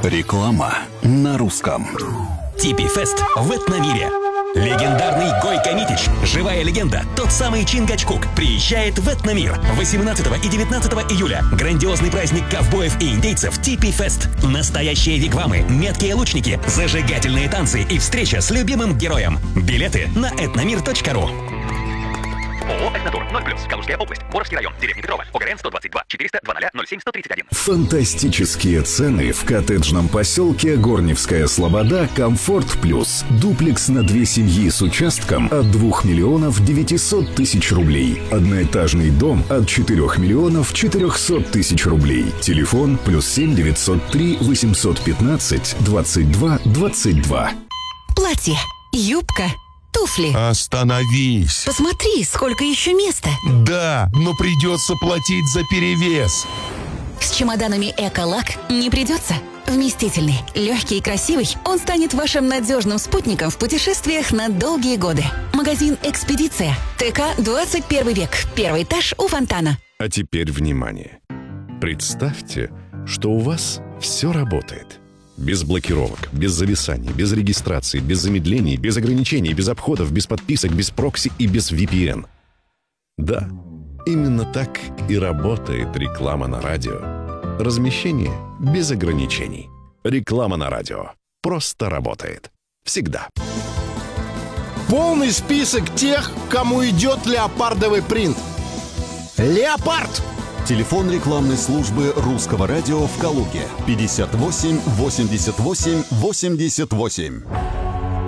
Реклама на русском. Типи Фест в Этномире. Легендарный Гойко Митич, живая легенда, тот самый Чингачгук, приезжает в Этномир 18 и 19 июля. Грандиозный праздник ковбоев и индейцев Типи Фест. Настоящие вигвамы, меткие лучники, зажигательные танцы и встреча с любимым героем. Билеты на этномир.ру. ООО «Этнотур», 0+, Калужская область, Боровский район, деревня Петрова, ОГРН 122 400 00 07 131. Фантастические цены в коттеджном поселке Горневская Слобода «Комфорт Плюс». Дуплекс на 2 семьи с участком от 2 миллионов 900 тысяч рублей. Одноэтажный дом от 4 миллионов 400 тысяч рублей. Телефон +7 903 815 22 22. Платье, юбка, туфли. Остановись. Посмотри, сколько еще места. Да, но придется платить за перевес. С чемоданами «Эколак» не придется. Вместительный, легкий и красивый, он станет вашим надежным спутником в путешествиях на долгие годы. Магазин «Экспедиция». ТК 21 век. Первый этаж у фонтана. А теперь внимание. Представьте, что у вас все работает. Без блокировок, без зависаний, без регистрации, без замедлений, без ограничений, без обходов, без подписок, без прокси и без VPN. Да, именно так и работает реклама на радио. Размещение без ограничений. Реклама на радио просто работает. Всегда. Полный список тех, кому идет леопардовый принт. Леопард! Телефон рекламной службы Русского радио в Калуге 58 88 88.